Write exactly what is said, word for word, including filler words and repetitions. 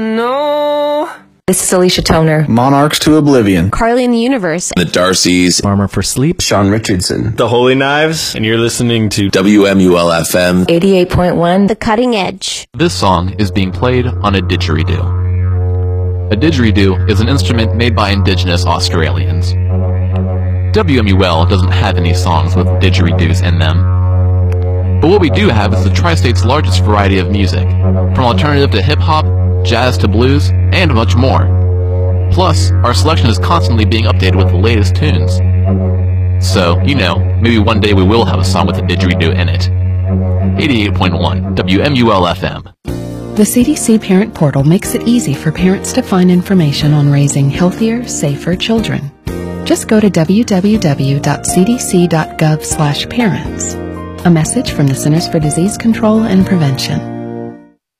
No. This is Alicia Toner. Monarchs to Oblivion. Carly in the Universe. The Darcys. Armor for Sleep. Sean Richardson. The Holy Knives. And you're listening to W M U L F M. eighty-eight point one. The Cutting Edge. This song is being played on a didgeridoo. A didgeridoo is an instrument made by indigenous Australians. W M U L doesn't have any songs with didgeridoos in them. But what we do have is the Tri-State's largest variety of music, from alternative to hip-hop, jazz to blues, and much more. Plus, our selection is constantly being updated with the latest tunes. So, you know, maybe one day we will have a song with a didgeridoo in it. eighty-eight point one W M U L F M. The C D C Parent Portal makes it easy for parents to find information on raising healthier, safer children. Just go to w w w dot c d c dot gov slash parents. A message from the Centers for Disease Control and Prevention.